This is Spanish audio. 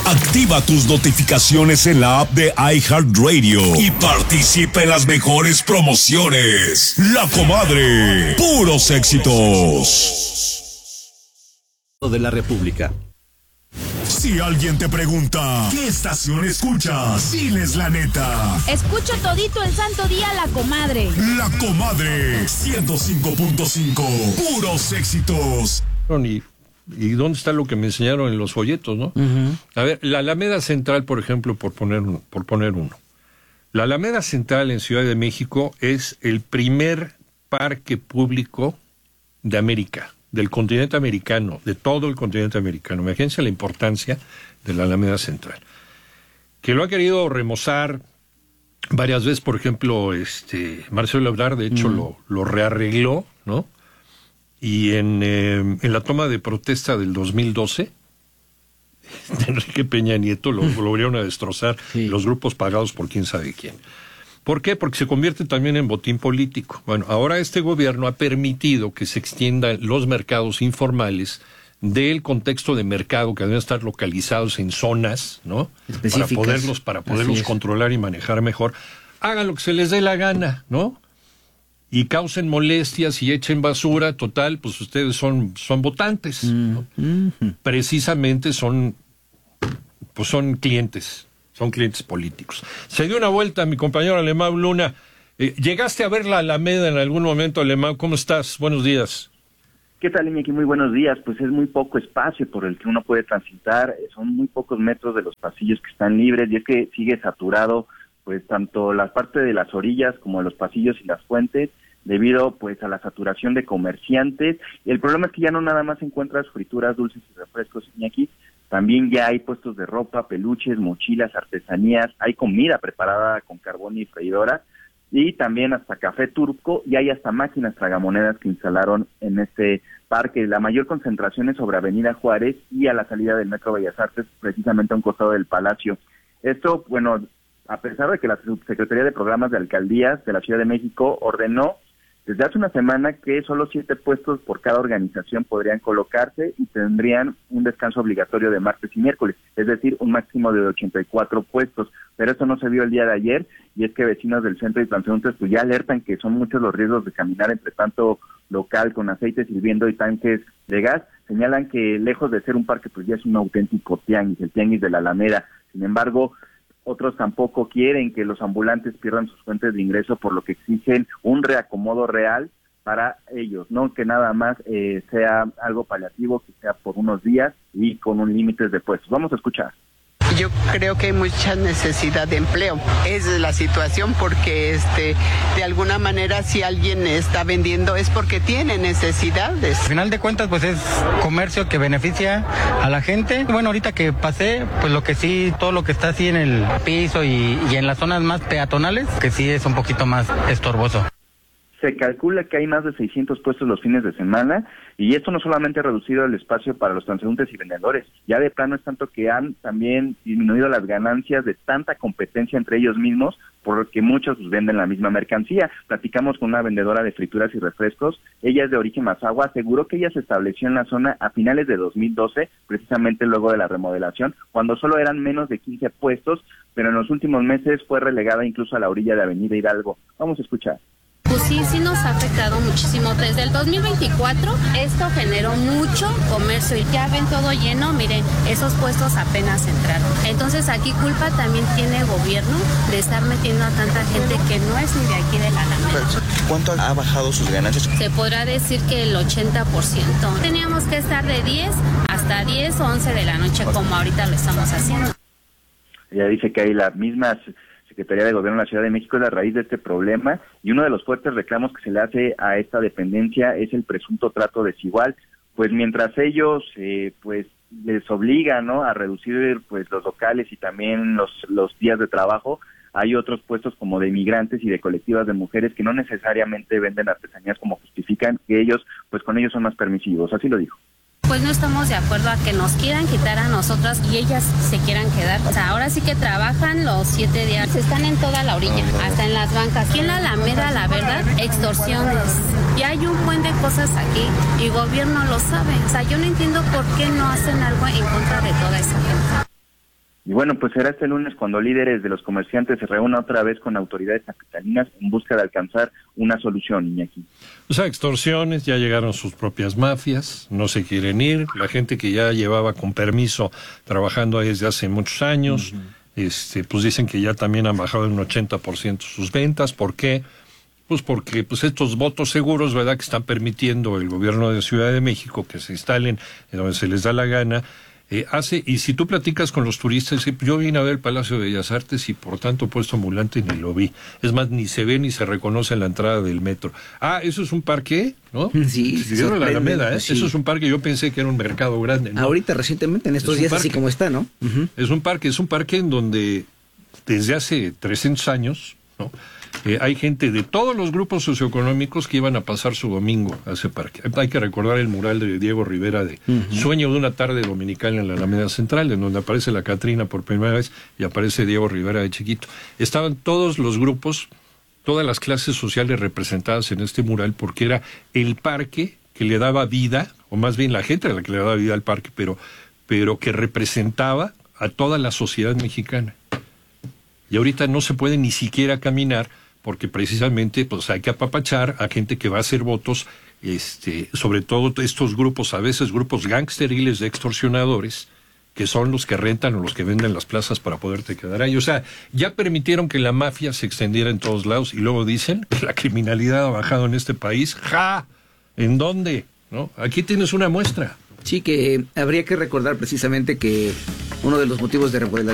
Activa tus notificaciones en la app de iHeartRadio y participa en las mejores promociones. La Comadre, puros éxitos. De la República. Si alguien te pregunta, ¿qué estación escuchas? Diles la neta. Escucho todito el santo día La Comadre. La Comadre, 105.5, puros éxitos. ¿Y dónde está lo que me enseñaron en los folletos, no? Uh-huh. A ver, la Alameda Central, por ejemplo, por poner uno. La Alameda Central en Ciudad de México es el primer parque público de América, del continente americano, de todo el continente americano. Imagínense la importancia de la Alameda Central. Que lo ha querido remozar varias veces, por ejemplo, Marcelo Ebrard, de hecho, lo rearregló, ¿no? Y en la toma de protesta del 2012, de Enrique Peña Nieto, lo volvieron a destrozar, sí. Los grupos pagados por quién sabe quién. ¿Por qué? Porque se convierte también en botín político. Bueno, ahora este gobierno ha permitido que se extiendan los mercados informales del contexto de mercado, que deben estar localizados en zonas, ¿no? Específicas. Para poderlos controlar y manejar mejor. Hagan lo que se les dé la gana, ¿no? Y causen molestias y echen basura, total, pues ustedes son votantes, ¿no? Precisamente son clientes políticos. Se dio una vuelta mi compañero Alemán Luna. ¿Llegaste a ver la Alameda en algún momento, Alemán? ¿Cómo estás? Buenos días. ¿Qué tal, Iñaki? Muy buenos días. Pues es muy poco espacio por el que uno puede transitar, son muy pocos metros de los pasillos que están libres, y es que sigue saturado pues tanto la parte de las orillas como de los pasillos y las fuentes, debido pues a la saturación de comerciantes. Y el problema es que ya no nada más encuentras frituras, dulces y refrescos, Iñaki, también ya hay puestos de ropa, peluches, mochilas, artesanías, hay comida preparada con carbón y freidora, y también hasta café turco, y hay hasta máquinas tragamonedas que instalaron en este parque. La mayor concentración es sobre Avenida Juárez y a la salida del Metro Bellas Artes, precisamente a un costado del Palacio. Esto, bueno, a pesar de que la Secretaría de Programas de Alcaldías de la Ciudad de México ordenó desde hace una semana que solo 7 puestos por cada organización podrían colocarse y tendrían un descanso obligatorio de martes y miércoles, es decir, un máximo de 84 puestos, pero eso no se vio el día de ayer, y es que vecinos del centro y transeúntes pues ya alertan que son muchos los riesgos de caminar entre tanto local con aceites hirviendo y tanques de gas. Señalan que lejos de ser un parque pues ya es un auténtico tianguis, el tianguis de la Alameda. Sin embargo, otros tampoco quieren que los ambulantes pierdan sus fuentes de ingreso, por lo que exigen un reacomodo real para ellos, no que nada más sea algo paliativo, que sea por unos días y con un límite de puestos. Vamos a escuchar. Yo creo que hay mucha necesidad de empleo. Esa es la situación, porque de alguna manera si alguien está vendiendo es porque tiene necesidades. Al final de cuentas pues es comercio que beneficia a la gente. Bueno, ahorita que pasé, pues lo que sí, todo lo que está así en el piso y en las zonas más peatonales, que sí es un poquito más estorboso. Se calcula que hay más de 600 puestos los fines de semana, y esto no solamente ha reducido el espacio para los transeúntes y vendedores, ya de plano es tanto que han también disminuido las ganancias de tanta competencia entre ellos mismos, porque muchos venden la misma mercancía. Platicamos con una vendedora de frituras y refrescos, ella es de origen Mazahua, aseguró que ella se estableció en la zona a finales de 2012, precisamente luego de la remodelación, cuando solo eran menos de 15 puestos, pero en los últimos meses fue relegada incluso a la orilla de Avenida Hidalgo. Vamos a escuchar. Pues sí nos ha afectado muchísimo. Desde el 2024 esto generó mucho comercio y ya ven todo lleno. Miren, esos puestos apenas entraron. Entonces aquí culpa también tiene el gobierno de estar metiendo a tanta gente que no es ni de aquí de la Alameda. ¿Cuánto ha bajado sus ganancias? Se podrá decir que el 80%. Teníamos que estar de 10 hasta 10 o 11 de la noche, como ahorita lo estamos haciendo. Ella dice que hay las mismas Secretaría de Gobierno de la Ciudad de México es la raíz de este problema, y uno de los fuertes reclamos que se le hace a esta dependencia es el presunto trato desigual, pues mientras ellos pues les obligan, ¿no?, a reducir pues los locales y también los días de trabajo, hay otros puestos como de inmigrantes y de colectivas de mujeres que no necesariamente venden artesanías como justifican, que ellos pues con ellos son más permisivos, así lo dijo. Pues no estamos de acuerdo a que nos quieran quitar a nosotras y ellas se quieran quedar. O sea, ahora sí que trabajan los 7 días. Están en toda la orilla, hasta en las bancas. Aquí en la Alameda, la verdad, extorsiones. Y hay un buen de cosas aquí y el gobierno lo sabe. O sea, yo no entiendo por qué no hacen algo en contra de toda esa gente. Y bueno, pues será este lunes cuando líderes de los comerciantes se reúnan otra vez con autoridades capitalinas en busca de alcanzar una solución, Iñaki. O sea, extorsiones, ya llegaron sus propias mafias, no se quieren ir, la gente que ya llevaba con permiso trabajando ahí desde hace muchos años, pues dicen que ya también han bajado en un 80% sus ventas. ¿Por qué? Pues porque estos votos seguros, ¿verdad?, que están permitiendo el gobierno de Ciudad de México que se instalen en donde se les da la gana, y si tú platicas con los turistas, yo vine a ver el Palacio de Bellas Artes y por tanto puesto ambulante ni lo vi. Es más, ni se ve ni se reconoce en la entrada del metro. ¿Eso es un parque? ¿No? Sí, la Alameda, sí. Eso es un parque, yo pensé que era un mercado grande, ¿no? Ahorita, recientemente, en estos días, así como está, ¿no? Uh-huh. Es un parque en donde desde hace 300 años, ¿no?, hay gente de todos los grupos socioeconómicos que iban a pasar su domingo a ese parque. Hay que recordar el mural de Diego Rivera de Sueño de una tarde dominical en la Alameda Central, en donde aparece la Catrina por primera vez y aparece Diego Rivera de chiquito. Estaban todos los grupos, todas las clases sociales representadas en este mural, porque era el parque que le daba vida, o más bien la gente a la que le daba vida al parque, pero que representaba a toda la sociedad mexicana. Y ahorita no se puede ni siquiera caminar porque precisamente hay que apapachar a gente que va a hacer votos, sobre todo estos grupos, a veces grupos gangsteriles de extorsionadores, que son los que rentan o los que venden las plazas para poderte quedar ahí. O sea, ya permitieron que la mafia se extendiera en todos lados y luego dicen que la criminalidad ha bajado en este país. ¡Ja! ¿En dónde? ¿No? Aquí tienes una muestra. Sí, que habría que recordar precisamente que uno de los motivos de remodelación